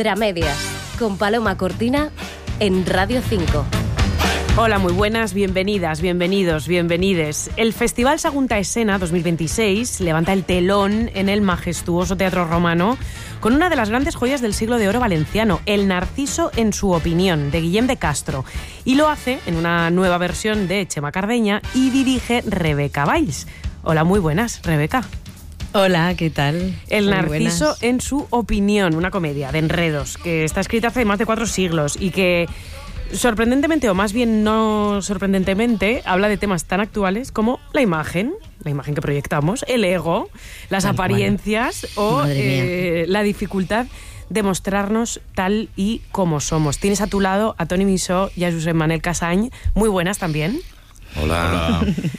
Dramedias, con Paloma Cortina en Radio 5. Hola, muy buenas, bienvenidas, bienvenidos, bienvenides. El Festival Sagunta Escena 2026 levanta el telón en el majestuoso Teatro Romano con una de las grandes joyas del siglo de oro valenciano, El Narciso en su opinión, de Guillem de Castro. Y lo hace en una nueva versión de Chema Cardeña y dirige Rebeca Valls. Hola, muy buenas, Rebeca. Hola, ¿qué tal? El Muy Narciso buenas. en su opinión, una comedia de enredos que está escrita hace más de 4 siglos y que, sorprendentemente, o más bien no sorprendentemente, habla de temas tan actuales como la imagen que proyectamos, el ego, las Tal apariencias cual. o la dificultad de mostrarnos tal y como somos. Tienes a tu lado a Toni Missó y a Josep Manel Casañ, muy buenas también. Hola.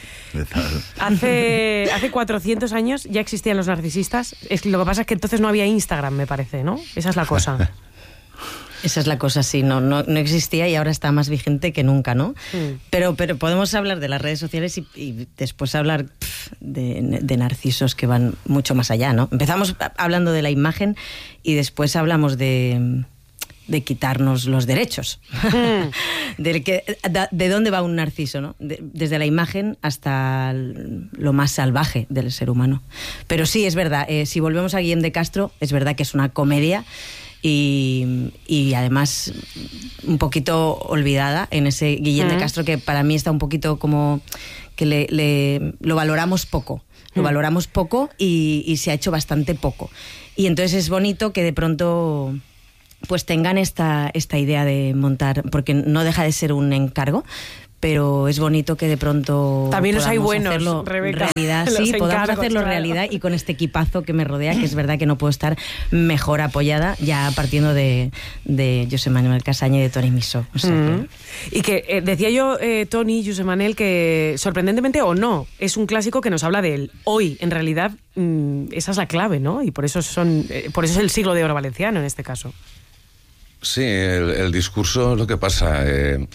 Hace 400 años ya existían los narcisistas. Lo que pasa es que entonces no había Instagram, me parece, ¿no? Esa es la cosa. Esa es la cosa, sí, no existía y ahora está más vigente que nunca, ¿no? Pero podemos hablar de las redes sociales y después hablar de narcisos que van mucho más allá, ¿no? Empezamos hablando de la imagen y después hablamos de quitarnos los derechos. De dónde va un narciso, ¿no? Desde la imagen hasta lo más salvaje del ser humano. Pero sí, es verdad, si volvemos a Guillem de Castro, es verdad que es una comedia y además un poquito olvidada en ese Guillem de Castro, que para mí está un poquito como que lo valoramos poco. Lo valoramos poco y se ha hecho bastante poco. Y entonces es bonito que de pronto pues tengan esta idea de montar, porque no deja de ser un encargo, pero es bonito que de pronto también los hay buenos, hacerlo Rebeca. realidad, Los sí, podamos encargos, hacerlo claro. realidad y con este equipazo que me rodea, que es verdad que no puedo estar mejor apoyada, ya partiendo de Josep Manel Casañ y de Toni Missó. O sea Y que decía yo, Toni, Josep Manel, que sorprendentemente o no, es un clásico que nos habla de él. Hoy, en realidad, esa es la clave, ¿no? Y por eso es el siglo de oro valenciano en este caso. Sí, el discurso es lo que pasa. El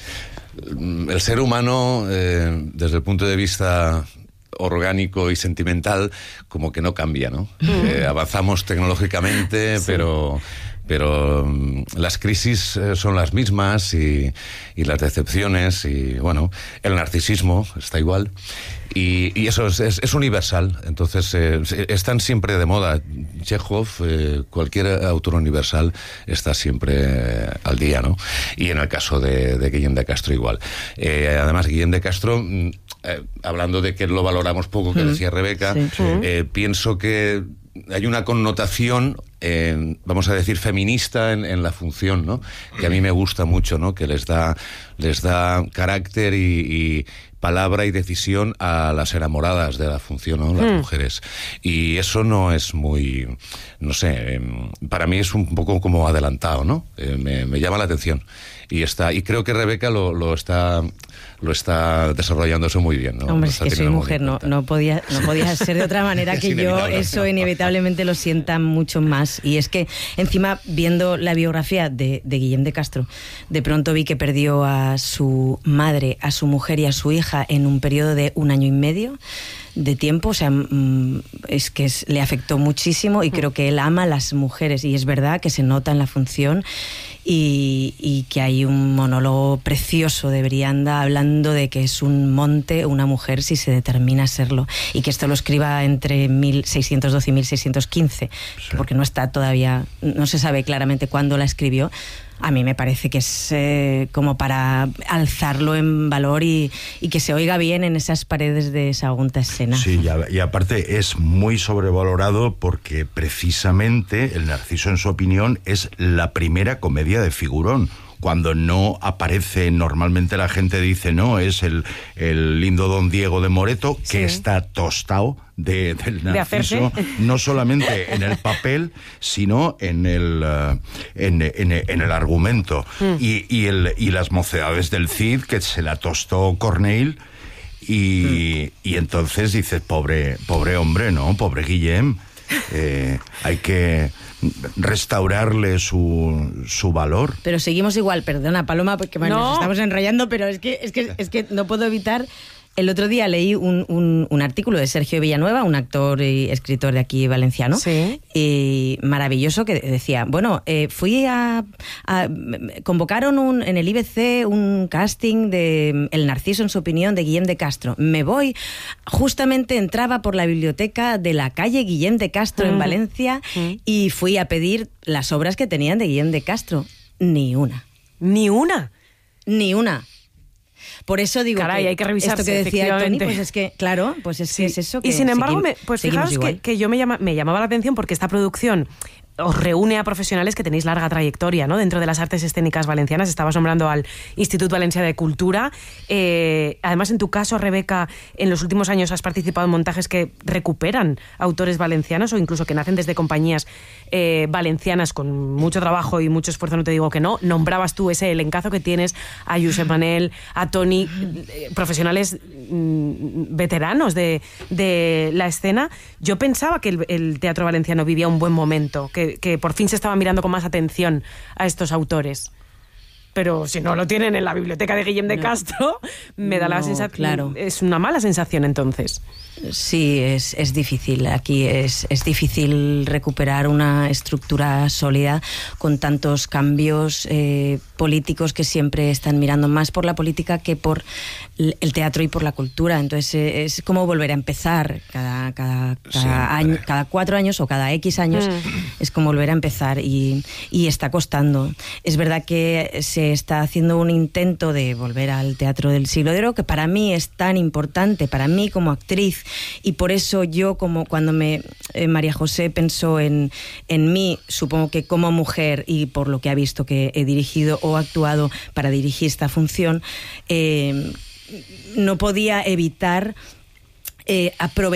ser humano, desde el punto de vista orgánico y sentimental, como que no cambia, ¿no? Avanzamos tecnológicamente, sí. pero las crisis son las mismas y las decepciones y, bueno, el narcisismo está igual. Y eso es universal, entonces están siempre de moda. Chekhov, cualquier autor universal está siempre al día, ¿no? Y en el caso de Guillem de Castro igual. Además, Guillem de Castro, hablando de que lo valoramos poco, que decía Rebeca, sí. Pienso que hay una connotación, vamos a decir, feminista en la función, ¿no? Que a mí me gusta mucho, ¿no? Que les da carácter y palabra y decisión a las enamoradas de la función, ¿no? Las mujeres. Y eso no es muy, no sé, para mí es un poco como adelantado, ¿no? Me llama la atención. Y creo que Rebeca lo está desarrollando eso muy bien, ¿no? Hombre, es que soy mujer, no podía ser de otra manera que yo, eso inevitablemente lo sienta mucho más. Y es que, encima, viendo la biografía de Guillem de Castro, de pronto vi que perdió a su madre, a su mujer y a su hija en un periodo de 1 año y medio de tiempo. O sea, es que le afectó muchísimo y creo que él ama a las mujeres y es verdad que se nota en la función y que hay un monólogo precioso de Brianda hablando de que es un monte una mujer si se determina a serlo y que esto lo escriba entre 1612 y 1615, sí. Porque no está todavía, no se sabe claramente cuándo la escribió. A mí me parece que es como para alzarlo en valor y que se oiga bien en esas paredes de Sagunta Escena. Sí, y aparte es muy sobrevalorado porque precisamente El Narciso en su opinión es la primera comedia de figurón. Cuando no aparece, normalmente la gente dice, no, es el lindo Don Diego de Moreto, que sí. Está tostado del Narciso, no solamente en el papel, sino en el argumento. Y las mocedades del Cid, que se la tostó Corneille, y entonces dices, pobre hombre, ¿no? Pobre Guillem. Hay que restaurarle su valor. Pero seguimos igual, perdona Paloma, porque nos estamos enrollando, pero es que no puedo evitar El otro día leí un artículo de Sergio Villanueva, un actor y escritor de aquí valenciano, sí, y maravilloso, que decía, bueno, convocaron en el IBC un casting de El Narciso en su opinión de Guillem de Castro. Me voy, justamente entraba por la biblioteca de la calle Guillem de Castro en Valencia y fui a pedir las obras que tenían de Guillem de Castro. Ni una. ¿Ni una? Ni una. Por eso digo, caray, hay que revisarse, esto que decía Toni, efectivamente. pues es que, claro, pues es que es eso. Que y sin embargo, pues seguimos fijaos que yo me llamaba la atención porque esta producción os reúne a profesionales que tenéis larga trayectoria, ¿no?, dentro de las artes escénicas valencianas. Estabas nombrando al Institut Valencià de Cultura. Además, en tu caso, Rebeca, en los últimos años has participado en montajes que recuperan autores valencianos o incluso que nacen desde compañías valencianas con mucho trabajo y mucho esfuerzo, no te digo que no. Nombrabas tú ese elencazo que tienes a Josep Manel, a Toni, profesionales veteranos de la escena. Yo pensaba que el teatro valenciano vivía un buen momento, que por fin se estaba mirando con más atención a estos autores. Pero si no lo tienen en la biblioteca de Guillem de Castro, me da la sensación... Claro. Es una mala sensación, entonces. Sí, es difícil. Aquí es difícil recuperar una estructura sólida con tantos cambios políticos que siempre están mirando más por la política que por el teatro y por la cultura. Entonces es como volver a empezar cada año, cada 4 años o cada X años. Es como volver a empezar y está costando. Es verdad que se está haciendo un intento de volver al teatro del siglo de oro, que para mí es tan importante, para mí como actriz. Y por eso yo, como cuando María José pensó en mí, supongo que como mujer y por lo que ha visto que he dirigido o actuado para dirigir esta función, no podía evitar aprovechar